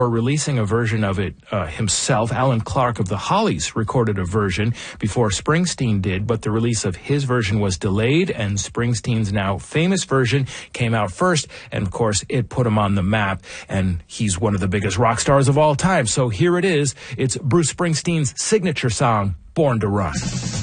releasing a version of it himself. Alan Clark of the Hollies recorded a version before Springsteen did, but the release of his version was delayed, and Springsteen's now famous version came out first, and of course it put him on the map, and he's one of the biggest rock stars of all time. So here it is. It's Bruce Springsteen's signature song, Born to Run.